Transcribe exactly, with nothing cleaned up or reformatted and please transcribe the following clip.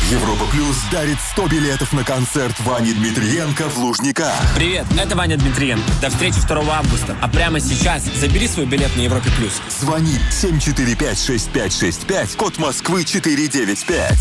Европа Плюс дарит сто билетов на концерт Вани Дмитриенко в Лужниках. Привет, это Ваня Дмитриенко. До встречи второго августа. А прямо сейчас забери свой билет на Европе Плюс. Звони семь четыре пять шесть пять шесть пять, код Москвы четыре девять пять.